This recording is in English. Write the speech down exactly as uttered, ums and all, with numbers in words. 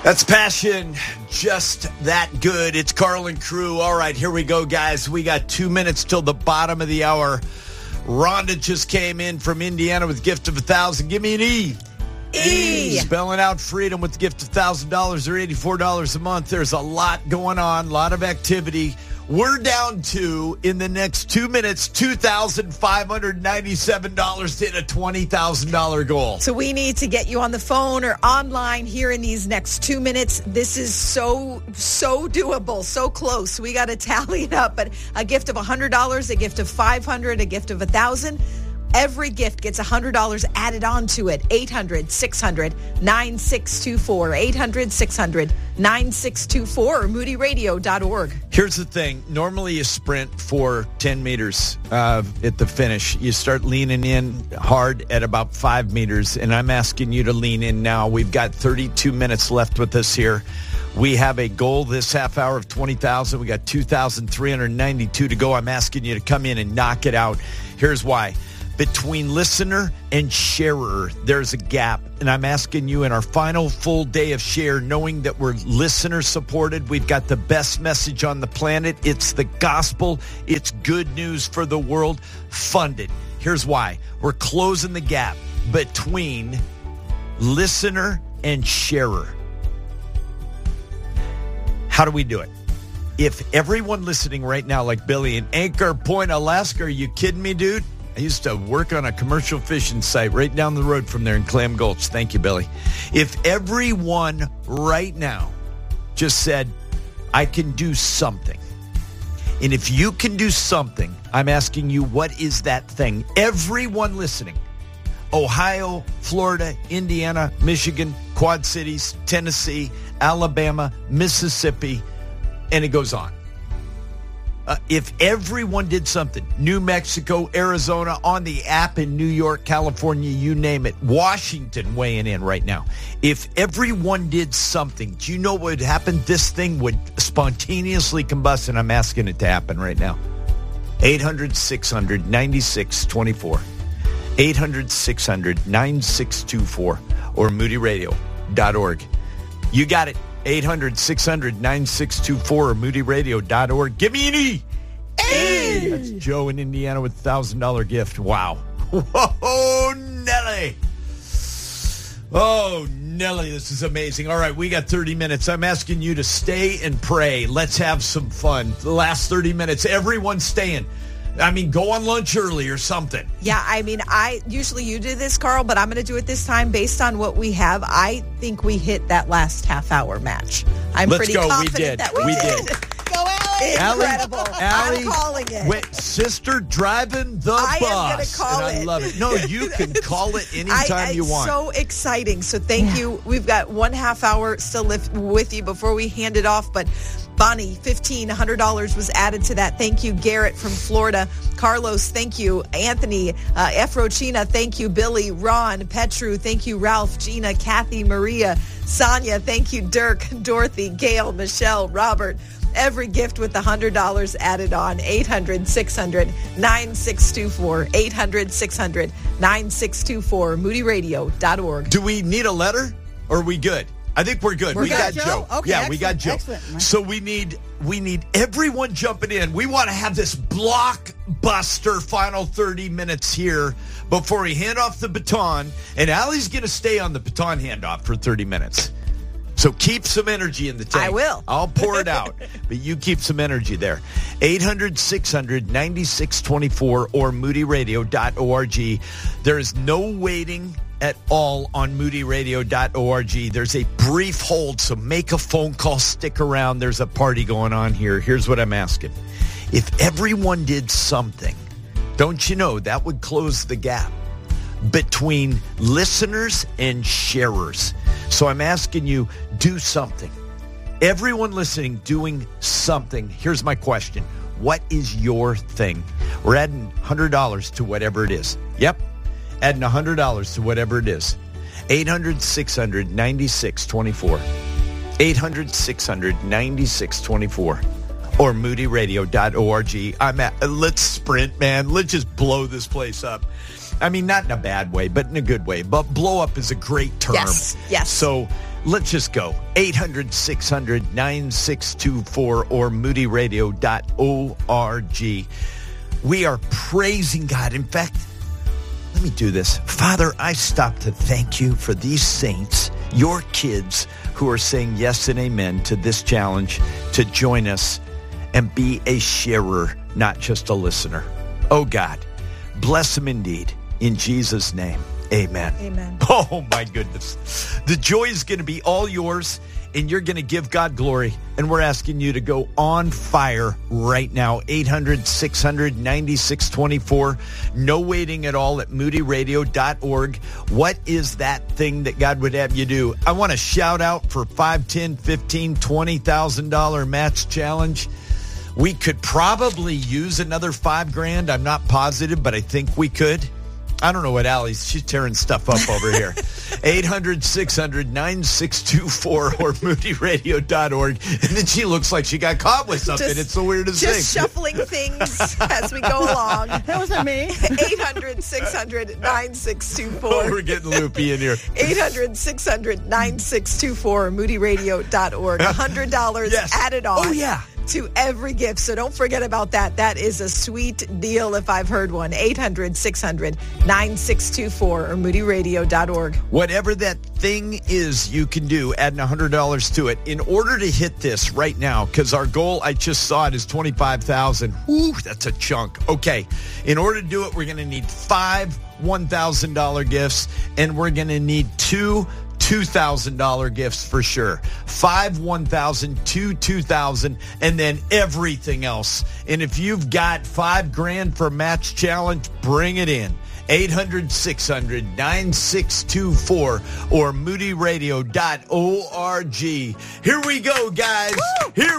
That's passion, just that good. It's Carl and crew. All right, here we go, guys. We got two minutes till the bottom of the hour. Rhonda just came in from Indiana with a gift of a thousand. Give me an E. E. Spelling out freedom with the gift of one thousand dollars or eighty-four dollars a month. There's a lot going on, a lot of activity. We're down to, in the next two minutes, two thousand five hundred ninety-seven dollars to hit a twenty thousand dollars goal. So we need to get you on the phone or online here in these next two minutes. This is so, so doable, so close. We got to tally it up. But a gift of one hundred dollars, a gift of five hundred dollars, a gift of one thousand dollars. Every gift gets one hundred dollars added on to it. eight hundred, six hundred, nine six two four. eight hundred, six hundred, nine six two four or moody radio dot org. Here's the thing. Normally you sprint for ten meters uh, at the finish. You start leaning in hard at about five meters, and I'm asking you to lean in now. We've got thirty-two minutes left with us here. We have a goal this half hour of twenty thousand. We got two thousand three hundred ninety-two to go. I'm asking you to come in and knock it out. Here's why. Between listener and sharer, there's a gap. And I'm asking you in our final full day of share, knowing that we're listener supported, we've got the best message on the planet. It's the gospel. It's good news for the world. Funded. Here's why. We're closing the gap between listener and sharer. How do we do it? If everyone listening right now, like Billy in Anchor Point, Alaska, are you kidding me, dude? I used to work on a commercial fishing site right down the road from there in Clam Gulch. Thank you, Billy. If everyone right now just said, I can do something. And if you can do something, I'm asking you, what is that thing? Everyone listening, Ohio, Florida, Indiana, Michigan, Quad Cities, Tennessee, Alabama, Mississippi, and it goes on. Uh, if everyone did something, New Mexico, Arizona, on the app in New York, California, you name it, Washington weighing in right now. If everyone did something, do you know what would happen? This thing would spontaneously combust, and I'm asking it to happen right now. eight hundred, six hundred, ninety-six twenty-four. eight hundred, six hundred, ninety-six twenty-four or moody radio dot org. You got it. eight hundred, six hundred, ninety-six twenty-four or moody radio dot org. Give me an E. E. That's Joe in Indiana with a one thousand dollars gift. Wow. Whoa, Nelly. Oh, Nelly, this is amazing. All right, we got thirty minutes. I'm asking you to stay and pray. Let's have some fun. The last thirty minutes, everyone's staying. I mean, go on lunch early or something. Yeah, I mean, I usually you do this, Carl, but I'm going to do it this time based on what we have. I think we hit that last half hour match. I'm Let's pretty go. confident We did. that we, We did. did. Go, Allie. Incredible. Allie, I'm calling it. Wait, sister driving the I bus. am going to call and it. I love it. No, you can call it anytime I, I, you want. So exciting. So thank Yeah. you. We've got one half hour still live with you before we hand it off, but Bonnie, fifteen hundred dollars was added to that. Thank you. Garrett from Florida. Carlos, thank you. Anthony, uh, Efrochina, thank you. Billy, Ron, Petru, thank you. Ralph, Gina, Kathy, Maria, Sonia, thank you. Dirk, Dorothy, Gail, Michelle, Robert. Every gift with one hundred dollars added on. eight hundred, six hundred, nine six two four. eight hundred, six hundred, nine six two four. moody radio dot org. Do we need a letter or are we good? I think we're good. We're we good. got Joe? Joe. Okay, yeah, we got Joe. excellent. So we need we need everyone jumping in. We want to have this blockbuster final thirty minutes here before we hand off the baton. And Allie's going to stay on the baton handoff for thirty minutes. So keep some energy in the tank. I will. I'll pour it out, but you keep some energy there. eight hundred, six hundred, ninety-six twenty-four or moody radio dot org. There is no waiting at all on moody radio dot org. There's a brief hold, so make a phone call, stick around. There's a party going on here. Here's what I'm asking. If everyone did something, don't you know that would close the gap between listeners and sharers? So I'm asking you, do something. Everyone listening doing something. Here's my question. What is your thing? We're adding one hundred dollars to whatever it is. Yep. Adding one hundred dollars to whatever it is. eight hundred, six hundred, ninety-six twenty-four. eight hundred, six hundred, ninety-six twenty-four. Or moody radio dot org. I'm at, let's sprint, man. Let's just blow this place up. I mean, not in a bad way, but in a good way. But blow up is a great term. Yes, yes. So let's just go. eight hundred, six hundred, nine six two four or moody radio dot org. We are praising God. In fact, let me do this. Father, I stop to thank you for these saints, your kids, who are saying yes and amen to this challenge to join us and be a sharer, not just a listener. Oh, God, bless them indeed. In Jesus' name, amen. Amen. Oh, my goodness. The joy is going to be all yours, and you're going to give God glory. And we're asking you to go on fire right now. eight hundred, six hundred, nine six two four. No waiting at all at moody radio dot org. What is that thing that God would have you do? I want to shout out for five, ten, fifteen, twenty thousand dollars match challenge. We could probably use another five grand. I'm not positive, but I think we could. I don't know what Allie's, she's tearing stuff up over here. eight hundred, six hundred, nine six two four or moody radio dot org. And then she looks like she got caught with something. Just, it's the weirdest just thing. Just shuffling things as we go along. That wasn't me. eight hundred, six hundred, nine six two four. Oh, we're getting loopy in here. eight hundred, six hundred, nine six two four or moody radio dot org. one hundred dollars yes. added on. Oh, yeah. To every gift. So don't forget about that. That is a sweet deal if I've heard one. eight hundred, six hundred, nine six two four or moody radio dot org. Whatever that thing is you can do, adding one hundred dollars to it. In order to hit this right now, because our goal, I just saw it, is twenty-five thousand dollars. Ooh, that's a chunk. Okay. In order to do it, we're going to need five one thousand dollars gifts, and we're going to need two two thousand dollars gifts for sure. Five one thousand, two two thousand, and then everything else. And if you've got five grand for match challenge, bring it in. eight hundred, six hundred, nine six two four or moody radio dot org. Here we go, guys. Woo! Here